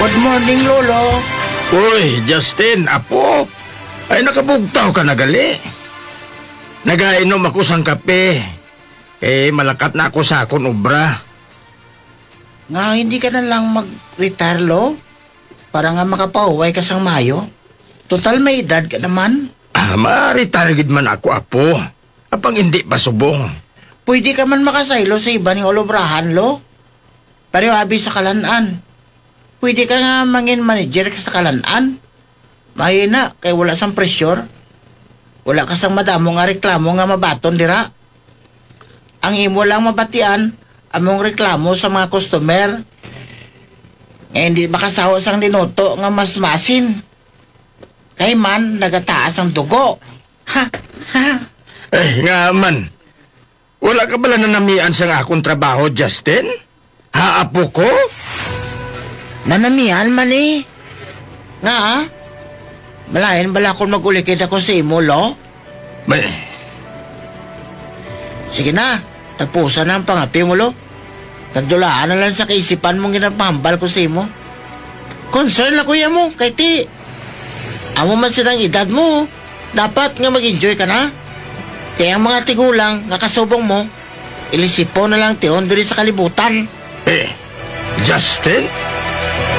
Good morning, Lolo. Uy, Justin, apo. Ay, nakabugtaw ka na gali. Nagainom ako sang kape. Malakat na ako sa akong obra. Nga, hindi ka na lang mag-retire, Lo? Para nga makapahuway ka sang Mayo. Total may edad ka naman. Ma-retire man ako, apo. Apang hindi pa subong. Pwede ka man makasaylo sa iba ni Olobrahan, Lo. Pero abi sa Kalanaan. Pwede ka nga mangin manager ka sa Kalanaan. Mahina, kay wala sang pressure. Wala ka sang madamo nga reklamo nga mabaton dira. Ang imo lang mabatian, among reklamo sa mga customer. Hindi makasawa sang dinoto nga mas masin. Kay man, nagataas ang dugo. Ha? Nga man. Wala ka bala na namian sa akong trabaho, Justin? Ha, apo ko? Nanamihan man eh. Nga malayan bala kung mag-ulikid ako sa imo, Lo? Sige na, tapusan na ang pangapi mo, Lo. Nagdulaan na lang sa kaisipan mong ginapambal ko sa imo. Concern na kuya mo, kay ti. Amo man silang edad mo, dapat nga mag-enjoy ka na. Kaya ang mga tigulang nga kasubong mo, ilisipo na lang tiyon diri sa kalibutan. Justin?